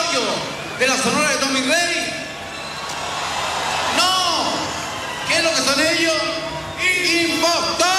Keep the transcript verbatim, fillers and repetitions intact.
apoyo de la Sonora de Tommy Rey. No, ¿qué es lo que son ellos? Impostores.